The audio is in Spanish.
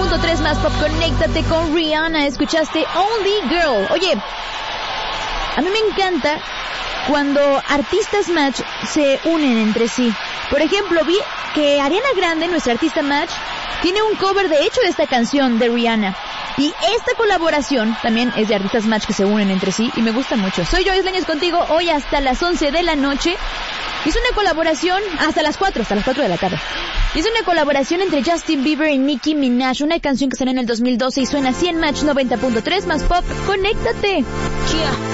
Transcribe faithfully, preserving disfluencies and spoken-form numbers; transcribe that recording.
punto tres más pop, conéctate con Rihanna. Escuchaste Only Girl. Oye, a mí me encanta cuando artistas match se unen entre sí. Por ejemplo, vi que Ariana Grande, nuestra artista match, tiene un cover de hecho de esta canción de Rihanna. Y esta colaboración también es de artistas match que se unen entre sí y me gusta mucho. Soy Joyce Leñez contigo hoy hasta las once de la noche. Es una colaboración hasta las cuatro, hasta las cuatro de la tarde. Es una colaboración entre Justin Bieber y Nicki Minaj, una canción que salió en el dos mil doce y suena así en Match noventa punto tres más pop. ¡Conéctate! Yeah.